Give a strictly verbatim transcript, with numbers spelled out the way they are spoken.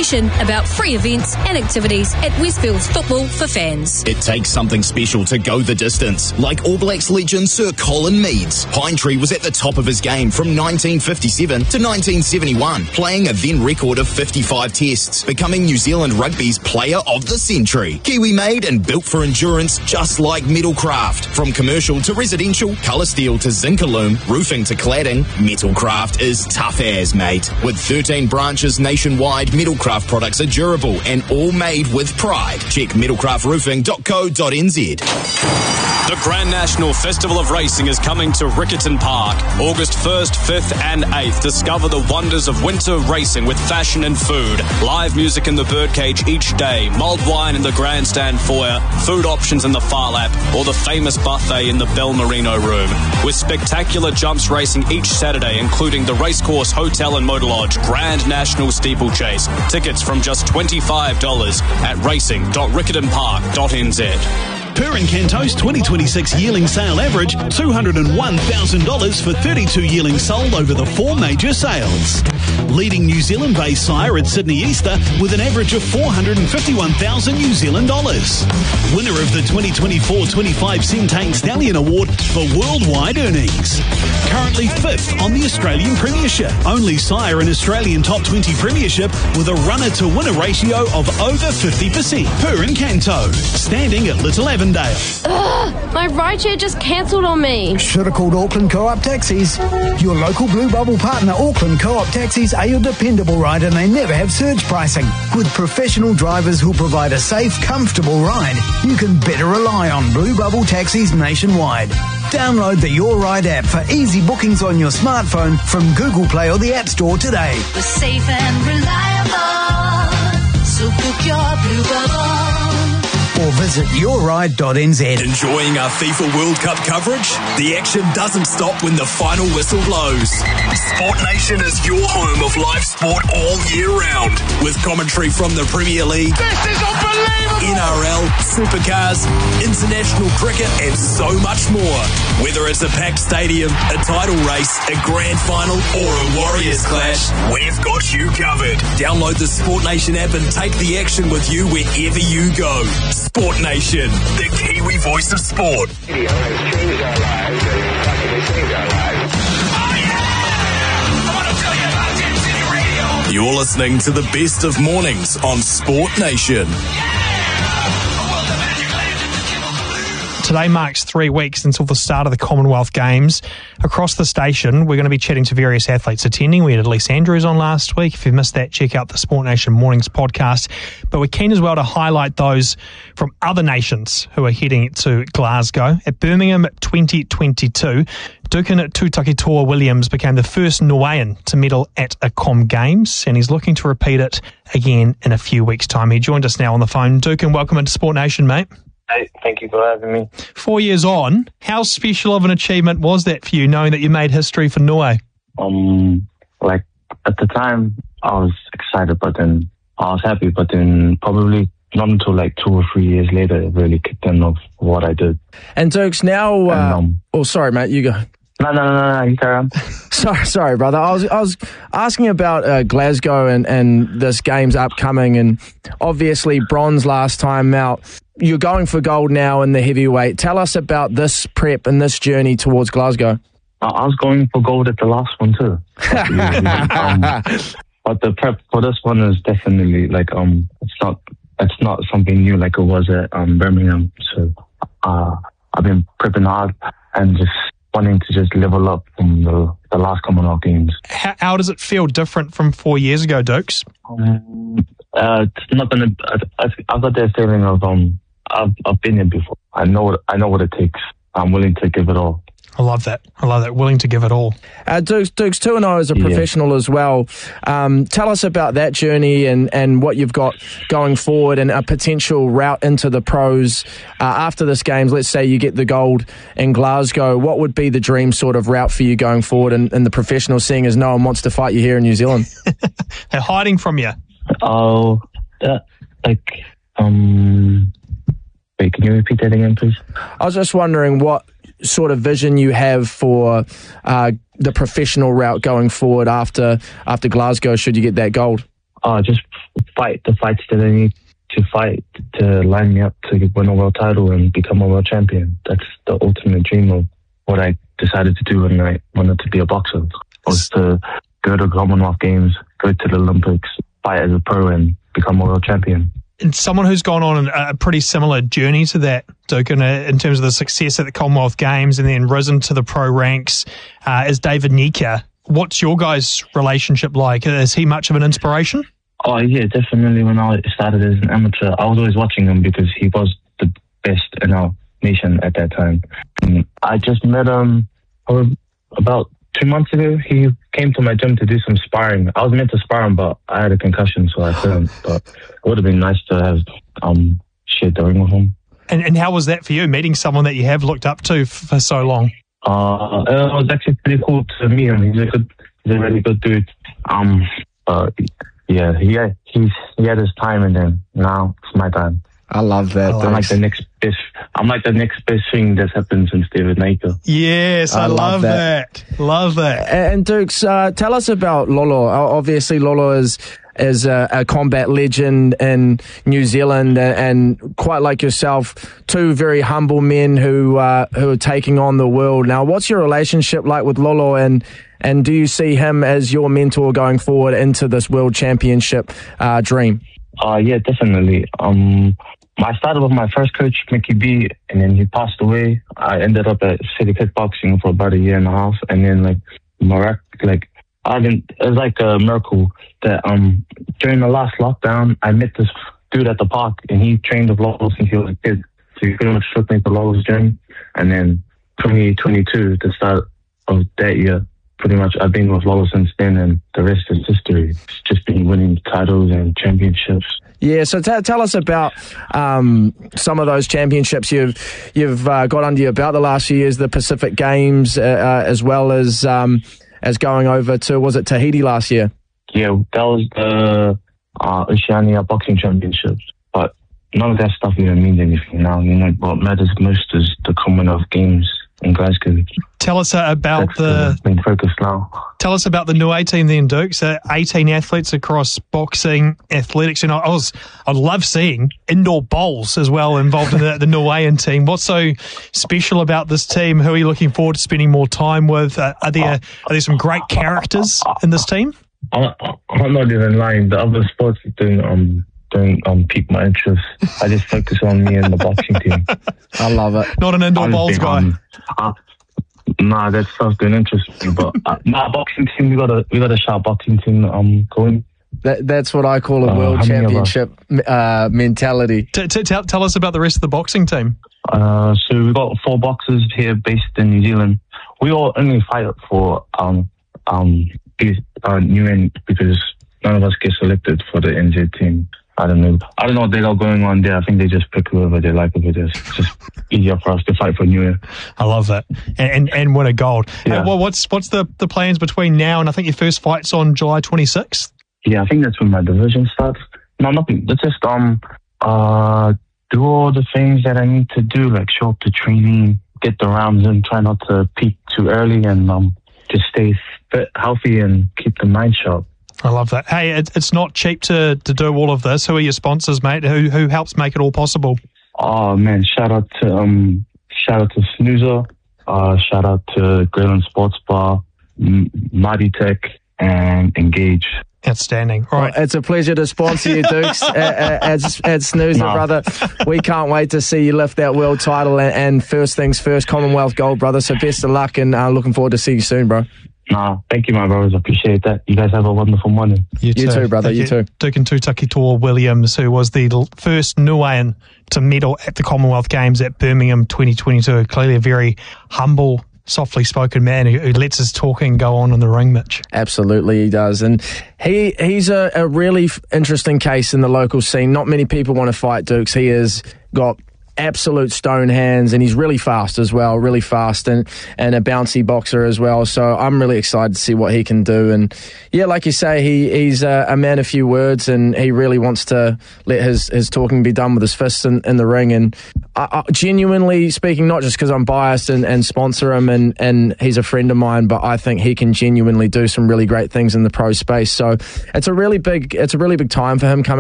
information about free events and activities at Westfield's Football for Fans. It takes something special to go the distance. Like All Blacks legend Sir Colin Meads, Pinetree was at the top of his game from nineteen fifty-seven to nineteen seventy-one, playing a then record of fifty-five tests, becoming New Zealand Rugby's Player of the Century. Kiwi-made and built for endurance, just like Metalcraft. From commercial to residential, colour steel to zinc aluminum, roofing to cladding, Metalcraft is tough as, mate. With thirteen branches nationwide, Metalcraft products are durable and all made with pride. Check metalcraft roofing dot co dot n z. The Grand National Festival of Racing is coming to Riccarton Park, August first, fifth and eighth. Discover the wonders of winter racing with fashion and food. Live music in the birdcage each day, mulled wine in the grandstand foyer, food options in the far lap, or the famous buffet in the Bell Merino room. With spectacular jumps racing each Saturday, including the Racecourse Hotel and Motor Lodge Grand National Steeplechase. Tickets from just twenty-five dollars at racing dot riccarton park dot n z. Per Encanto's twenty twenty-six yearling sale average, two hundred one thousand dollars for thirty-two yearlings sold over the four major sales. Leading New Zealand-based sire at Sydney Easter with an average of four hundred fifty-one thousand New Zealand dollars. Winner of the twenty twenty-four twenty-five Centane Stallion Award for worldwide earnings. Currently fifth on the Australian Premiership. Only sire in Australian Top twenty Premiership with a runner-to-winner ratio of over fifty percent. Per Encanto, standing at Little Avondale. Ugh, my rideshare just cancelled on me. Should have called Auckland Co-op Taxis. Your local Blue Bubble partner, Auckland Co-op Taxis, are your dependable ride and they never have surge pricing. With professional drivers who'll provide a safe, comfortable ride, you can better rely on Blue Bubble Taxis nationwide. Download the Your Ride app for easy bookings on your smartphone from Google Play or the App Store today. We're safe and reliable, so book your Blue Bubble. Or visit your ride dot n z. Enjoying our FIFA World Cup coverage? The action doesn't stop when the final whistle blows. Sport Nation is your home of live sport all year round. With commentary from the Premier League, this is unbelievable! N R L, Supercars, international cricket and so much more. Whether it's a packed stadium, a title race, a grand final or a Warriors clash, we've got you covered. Download the Sport Nation app and take the action with you wherever you go. Sport Nation, the Kiwi voice of sport. Video has changed our lives and practically saved our lives. Oh yeah! I want to tell you about Gin City Radio. You're listening to the best of mornings on Sport Nation. Today marks three weeks until the start of the Commonwealth Games. Across the station, we're going to be chatting to various athletes attending. We had Elise Andrews on last week. If you missed that, check out the Sport Nation Mornings podcast. But we're keen as well to highlight those from other nations who are heading to Glasgow. At Birmingham twenty twenty-two, Dukan Tutakitoa Williams became the first Niuean to medal at a Com Games, and he's looking to repeat it again in a few weeks' time. He joined us now on the phone. Dukan, welcome into Sport Nation, mate. Hey, thank you for having me. Four years on, how special of an achievement was that for you, knowing that you made history for Niue? Um, like, at the time, I was excited, but then I was happy, but then probably not until like two or three years later, it really kicked in of what I did. And Dukes, now... Uh, and, um, oh, sorry, mate, you go. No, no, no, no, you carry on. sorry, sorry, brother. I was, I was asking about uh, Glasgow and, and this game's upcoming, and obviously bronze last time out. You're going for gold now in the heavyweight. Tell us about this prep and this journey towards Glasgow. I was going for gold at the last one too. um, but the prep for this one is definitely like um, it's not it's not something new like it was at um Birmingham. So uh, I've been prepping hard and just wanting to just level up from the, the last Commonwealth Games. How, how does it feel different from four years ago, Dukes? Um, uh, it's not gonna. I, I've got that feeling of um. I've I've been here before. I know what I know what it takes. I'm willing to give it all. I love that. I love that. Willing to give it all. Uh, Dukes, Dukes two and oh is a yeah. professional as well. Um, tell us about that journey and, and what you've got going forward and a potential route into the pros uh, after this games. Let's say you get the gold in Glasgow. What would be the dream sort of route for you going forward in, in the professional, seeing as no one wants to fight you here in New Zealand? They're hiding from you. Oh, uh, like um. Wait, can you repeat that again, please? I was just wondering what sort of vision you have for uh, the professional route going forward after after Glasgow, should you get that gold? uh, just fight the fights that I need to fight to line me up to win a world title and become a world champion. That's the ultimate dream of what I decided to do when I wanted to be a boxer, was to go to Commonwealth Games, go to the Olympics, fight as a pro and become a world champion. And someone who's gone on a pretty similar journey to that, Duke, in, a, in terms of the success at the Commonwealth Games and then risen to the pro ranks, uh, is David Nika. What's your guys' relationship like? Is he much of an inspiration? Oh, yeah, definitely. When I started as an amateur, I was always watching him because he was the best in our nation at that time. And I just met him about two months ago. He came to my gym to do some sparring. I was meant to spar him, but I had a concussion, so I couldn't. But it would have been nice to have um, shared the ring with him. And, and how was that for you, meeting someone that you have looked up to f- for so long? Uh, it was actually pretty cool to meet him. He's a good, he's a really good dude. Um, uh, yeah, he had, he's, he had his time, and then now it's my time. I love that. I'm like the next best. I'm like the next best thing that's happened since David Nika. Yes, I, I love, love that. that. Love that. And Dukes, uh, tell us about Lolo. Obviously, Lolo is is a, a combat legend in New Zealand, and quite like yourself, two very humble men who uh, who are taking on the world. Now, what's your relationship like with Lolo, and and do you see him as your mentor going forward into this world championship uh, dream? Uh, yeah, definitely. Um. I started with my first coach, Mickey B, and then he passed away. I ended up at City Kickboxing for about a year and a half, and then like, mirac- like I didn't. It was like a miracle that um during the last lockdown, I met this dude at the park, and he trained with Lolo since he was a kid. So he pretty much took me to Lolo's gym, and then twenty twenty-two, the start of that year, pretty much I've been with Lolo since then, and the rest is history. It's just been winning titles and championships. Yeah, so t- tell us about um, some of those championships you've you've uh, got under your belt the last few years, the Pacific Games, uh, uh, as well as um, as going over to, was it Tahiti last year? Yeah, that was the uh, Oceania Boxing Championships, but none of that stuff even means anything now. You know, what matters most is the Commonwealth Games in Glasgow. Tell us uh, about That's the, the main focus now. Tell us about the Niue team then, Duke. So eighteen athletes across boxing, athletics, and I was I love seeing indoor bowls as well involved in the, the Niuean team. What's so special about this team? Who are you looking forward to spending more time with? Uh, are there are there some great characters in this team? I, I'm not even lying. The other sports don't um don't um pique my interest. I just focus on me and the boxing team. I love it. Not an indoor bowls guy. Um, uh, Nah, that stuff don't interest me. But uh, nah, boxing team, we got a we got a sharp boxing team um going. That, that's what I call a Uh, world how many of championship uh, mentality. T- t- tell, tell us about the rest of the boxing team. Uh, so we got four boxers here based in New Zealand. We all only fight for um um these uh, N U N because none of us get selected for the N Z team. I don't know. I don't know what they got going on there. I think they just pick whoever they like over there. It's just easier for us to fight for New Year. I love that, and and, and win a gold. Yeah. Uh, well, what's what's the, the plans between now and I think your first fight's on July twenty-sixth? Yeah, I think that's when my division starts. No, nothing. It's just um uh do all the things that I need to do, like show up to training, get the rounds in, try not to peak too early, and um just stay fit, healthy, and keep the mind sharp. I love that. Hey, it, it's not cheap to, to do all of this. Who are your sponsors, mate? Who who helps make it all possible? Oh man, shout out to um shout out to Snoozer, uh shout out to Greyland Sports Bar, M- Mighty Tech, and Engage. Outstanding. All right. Well, it's a pleasure to sponsor you, Dukes, as, as Snoozer, No. brother. We can't wait to see you lift that world title, and, and first things first, Commonwealth gold, brother. So best of luck, and uh, looking forward to see you soon, bro. Nah, thank you, my brothers. I appreciate that. You guys have a wonderful morning. You too, brother. Thank You too. Duke and Tutaki Tor Williams, who was the l- first Niuean to medal at the Commonwealth Games at Birmingham twenty twenty-two. Clearly a very humble, softly spoken man who, who lets his talking go on in the ring, Mitch. Absolutely, he does. And he he's a, a really f- interesting case in the local scene. Not many people want to fight Dukes. He has got absolute stone hands, and he's really fast as well, really fast, and, and a bouncy boxer as well. So I'm really excited to see what he can do. And yeah, like you say, he he's a, a man of few words, and he really wants to let his, his talking be done with his fists in, in the ring. And I, I, genuinely speaking, not just because I'm biased and, and sponsor him and, and he's a friend of mine, but I think he can genuinely do some really great things in the pro space. So it's a really big, it's a really big time for him coming